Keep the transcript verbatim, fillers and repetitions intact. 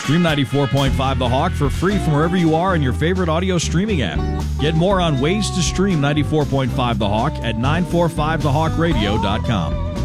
Stream ninety-four point five The Hawk for free from wherever you are in your favorite audio streaming app. Get more on ways to stream ninety-four point five The Hawk at nine four five the hawk radio dot com.